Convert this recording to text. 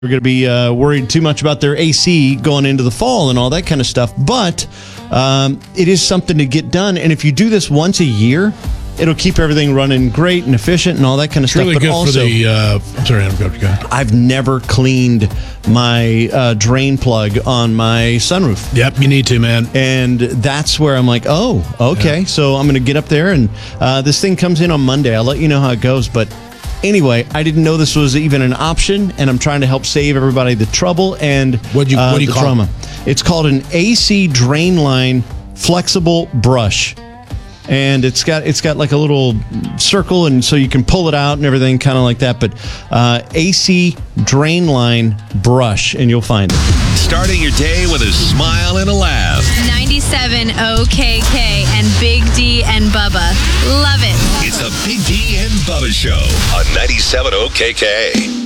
We're going to be worried too much about their AC going into the fall and all that kind of stuff. But it is something to get done. And if you do this once a year, it'll keep everything running great and efficient and all that kind of stuff. Really but good also, for the. I'm sorry, Adam. Go ahead. I've never cleaned my drain plug on my sunroof. Yep, you need to, man. And that's where I'm like, oh, okay. Yeah. So I'm going to get up there, and this thing comes in on Monday. I'll let you know how it goes. But anyway, I didn't know this was even an option, and I'm trying to help save everybody the trouble and what do you the call trauma. it? It's called an AC drain line flexible brush. And it's got like a little circle, and so you can pull it out and everything, kind of like that. But AC drain line brush, and you'll find it. Starting your day with a smile and a laugh. 97 OKK and Big D and Bubba. Love it. It's a Big D and Bubba show on 97 OKK.